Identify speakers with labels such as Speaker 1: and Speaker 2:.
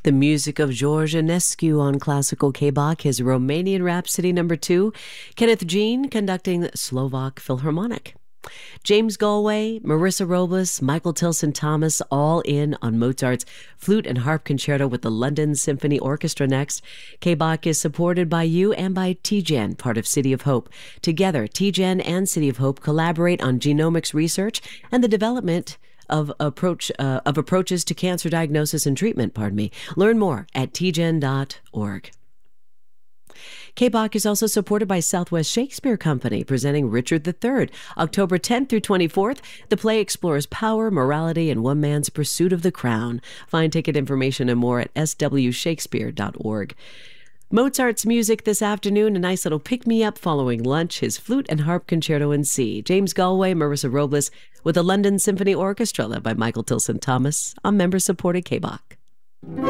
Speaker 1: The music of George Enescu on Classical K-Bach, his Romanian Rhapsody No. 2. Kenneth Jean conducting Slovak Philharmonic. James Galway, Marissa Robles, Michael Tilson Thomas, all in on Mozart's Flute and Harp Concerto with the London Symphony Orchestra next. K-Bach is supported by you and by TGen, part of City of Hope. Together, TGen and City of Hope collaborate on genomics research and the development of approaches to cancer diagnosis and treatment. Learn more at tgen.org. K-Bach is also supported by Southwest Shakespeare Company, presenting Richard III, October 10th through 24th. The play explores power, morality, and one man's pursuit of the crown. Find ticket information and more at swshakespeare.org. Mozart's music this afternoon, a nice little pick-me-up following lunch, his Flute and Harp Concerto in C. James Galway, Marissa Robles, with the London Symphony Orchestra led by Michael Tilson Thomas on member-supported K-Bach.